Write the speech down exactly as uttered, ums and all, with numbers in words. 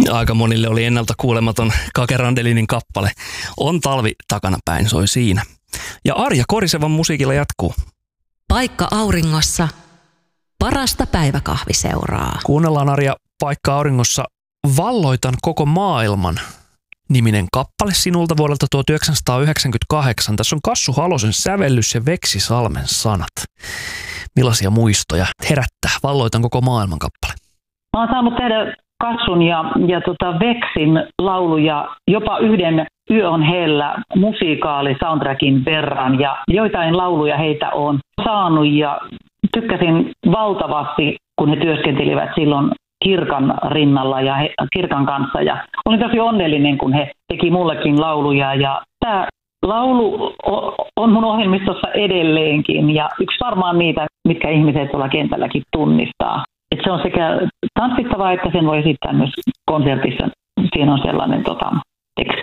Aika monille oli ennalta kuulematon Kake Randelinin kappale. On talvi takanapäin, soi siinä. Ja Arja Korisevan musiikilla jatkuu. Paikka auringossa, parasta päiväkahviseuraa. Kuunnellaan Arja Paikka auringossa Valloitan koko maailman -niminen kappale sinulta vuodelta tuhatyhdeksänsataayhdeksänkymmentäkahdeksan. Tässä on Kassu Halosen sävellys ja Veksi Salmen sanat. Millaisia muistoja herättää Valloitan koko maailman kappale? Mä oon saanut tehdä Kassun ja, ja tota Veksin lauluja jopa yhden Yö on hellä musikaali soundtrackin verran ja joitain lauluja heitä on saanut ja tykkäsin valtavasti, kun he työskentelivät silloin Kirkan rinnalla ja he, Kirkan kanssa ja olin tosi onnellinen, kun he teki mullekin lauluja ja tämä laulu on mun ohjelmistossa edelleenkin ja yksi varmaan niitä, mitkä ihmiset tuolla kentälläkin tunnistaa. Et se on sekä tanssittavaa, että sen voi esittää myös konsertissa. Siinä on sellainen tota, teksti.